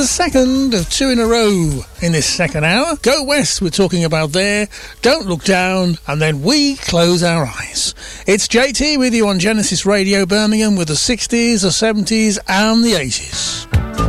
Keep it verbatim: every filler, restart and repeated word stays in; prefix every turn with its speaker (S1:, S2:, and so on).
S1: the second of two in a row in this second hour. Go West, we're talking about there. Don't Look Down, and then We Close Our Eyes. It's J T with you on Genesis Radio Birmingham with the sixties, the seventies and the eighties.